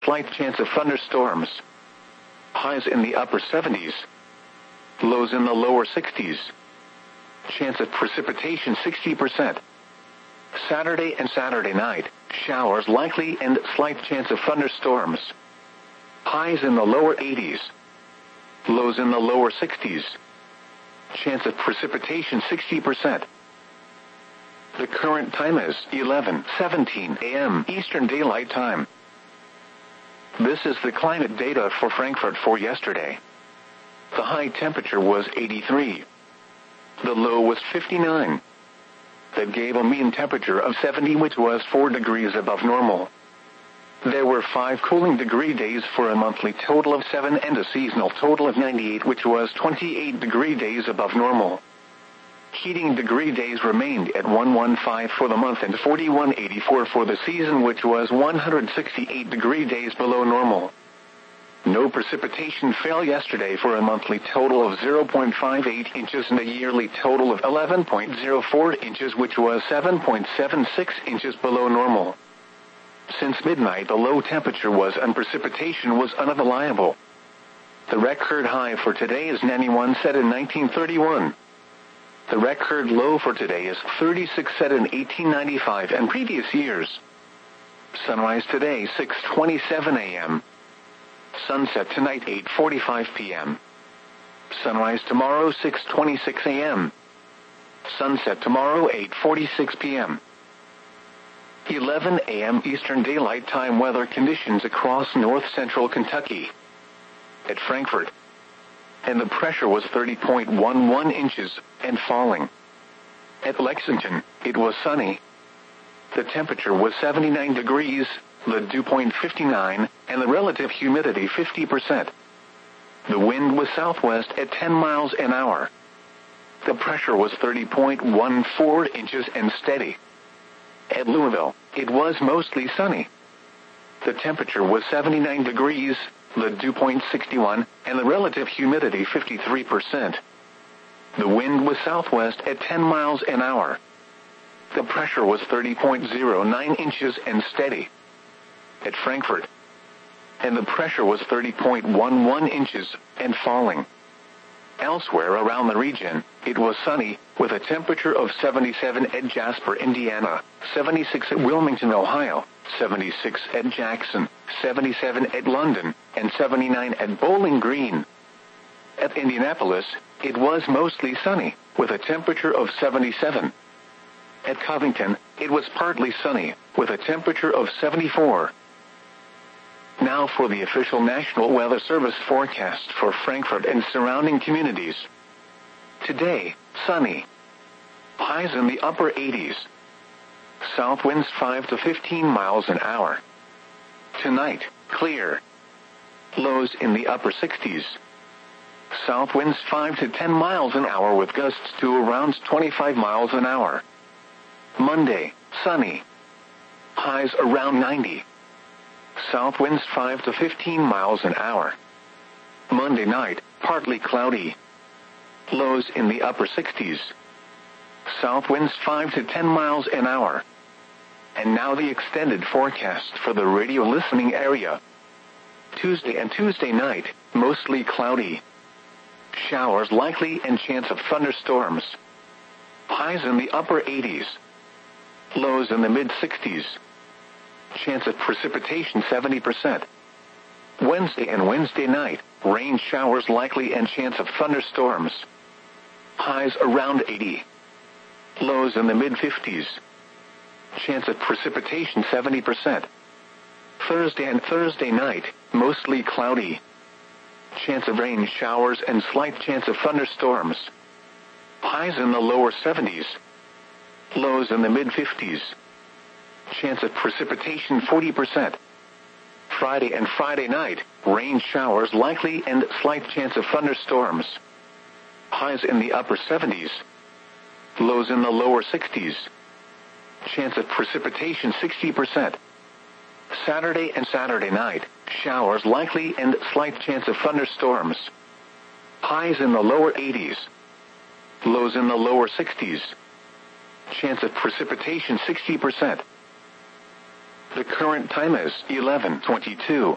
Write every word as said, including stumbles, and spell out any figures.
slight chance of thunderstorms. Highs in the upper seventies. Lows in the lower sixties. Chance of precipitation sixty percent. Saturday and Saturday night, showers likely and slight chance of thunderstorms. Highs in the lower eighties. Lows in the lower sixties. Chance of precipitation sixty percent. The current time is eleven seventeen a m Eastern Daylight Time. This is the climate data for Frankfurt for yesterday. The high temperature was eighty-three. The low was fifty-nine. That gave a mean temperature of seventy, which was four degrees above normal. There were five cooling degree days for a monthly total of seven and a seasonal total of ninety-eight, which was twenty-eight degree days above normal. Heating degree days remained at one hundred fifteen for the month and forty-one eighty-four for the season, which was one hundred sixty-eight degree days below normal. No precipitation fell yesterday for a monthly total of zero point five eight inches and a yearly total of eleven point zero four inches, which was seven point seven six inches below normal. Since midnight, the low temperature was and precipitation was unavailable. The record high for today is ninety-one, set in nineteen thirty-one. The record low for today is thirty-six, set in eighteen ninety-five and previous years. Sunrise today six twenty-seven a m Sunset tonight eight forty-five p m Sunrise tomorrow six twenty-six a m Sunset tomorrow eight forty-six p m eleven a m Eastern Daylight Time weather conditions across north-central Kentucky. At Frankfurt, and the pressure was thirty point one one inches and falling. At Lexington, it was sunny. The temperature was seventy-nine degrees, the dew point fifty-nine, and the relative humidity fifty percent. The wind was southwest at ten miles an hour. The pressure was thirty point one four inches and steady. At Louisville, it was mostly sunny. The temperature was seventy-nine degrees, the dew point sixty-one, and the relative humidity fifty-three percent. The wind was southwest at ten miles an hour. The pressure was thirty point zero nine inches and steady. At Frankfurt, and the pressure was thirty point one one inches and falling. Elsewhere around the region, it was sunny, with a temperature of seventy-seven at Jasper, Indiana, seventy-six at Wilmington, Ohio, seventy-six at Jackson, seventy-seven at London, and seventy-nine at Bowling Green. At Indianapolis, it was mostly sunny, with a temperature of seventy-seven. At Covington, it was partly sunny, with a temperature of seventy-four. Now for the official National Weather Service forecast for Frankfurt and surrounding communities. Today, sunny. Highs in the upper eighties. South winds five to fifteen miles an hour. Tonight, clear. Lows in the upper sixties. South winds five to ten miles an hour with gusts to around twenty-five miles an hour. Monday, sunny. Highs around ninety. South winds five to fifteen miles an hour. Monday night, partly cloudy. Lows in the upper sixties. South winds five to ten miles an hour. And now the extended forecast for the radio listening area. Tuesday and Tuesday night, mostly cloudy. Showers likely and chance of thunderstorms. Highs in the upper eighties. Lows in the mid-sixties. Chance of precipitation seventy percent. Wednesday and Wednesday night, rain showers likely and chance of thunderstorms. Highs around eighty. Lows in the mid-fifties. Chance of precipitation seventy percent. Thursday and Thursday night, mostly cloudy. Chance of rain showers and slight chance of thunderstorms. Highs in the lower seventies. Lows in the mid-fifties. Chance of precipitation forty percent. Friday and Friday night, rain showers likely and slight chance of thunderstorms. Highs in the upper seventies. Lows in the lower sixties. Chance of precipitation sixty percent. Saturday and Saturday night, showers likely and slight chance of thunderstorms. Highs in the lower eighties. Lows in the lower sixties. Chance of precipitation sixty percent. The current time is eleven twenty-two.